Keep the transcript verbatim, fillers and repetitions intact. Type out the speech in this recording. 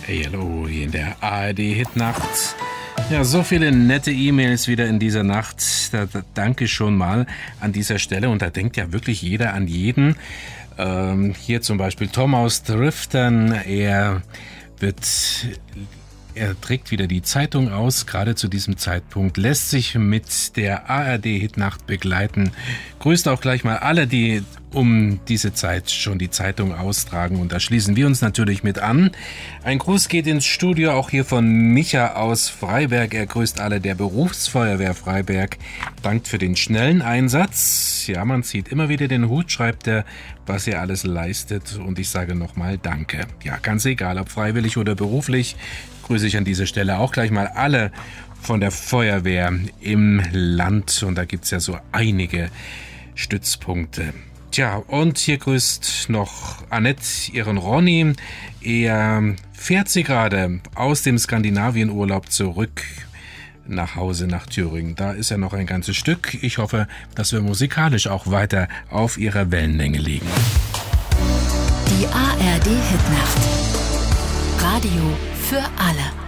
Hey, hallo, hier in der A R D-Hitnacht. Ja, so viele nette E-Mails wieder in dieser Nacht. Da, da danke schon mal an dieser Stelle. Und da denkt ja wirklich jeder an jeden. Ähm, hier zum Beispiel Tom aus Driftern. Er wird... Er trägt wieder die Zeitung aus, gerade zu diesem Zeitpunkt, lässt sich mit der A R D-Hitnacht begleiten. Grüßt auch gleich mal alle, die um diese Zeit schon die Zeitung austragen. Und da schließen wir uns natürlich mit an. Ein Gruß geht ins Studio, auch hier von Micha aus Freiberg. Er grüßt alle der Berufsfeuerwehr Freiberg. Dankt für den schnellen Einsatz. Ja, man zieht immer wieder den Hut, schreibt er, was ihr alles leistet. Und ich sage nochmal Danke. Ja, ganz egal, ob freiwillig oder beruflich, grüße ich an dieser Stelle auch gleich mal alle von der Feuerwehr im Land. Und da gibt es ja so einige Stützpunkte. Tja, und hier grüßt noch Annette ihren Ronny. Er fährt sie gerade aus dem Skandinavienurlaub zurück nach Hause nach Thüringen. Da ist ja noch ein ganzes Stück. Ich hoffe, dass wir musikalisch auch weiter auf ihrer Wellenlänge liegen. Die A R D-Hitnacht. Radio für alle.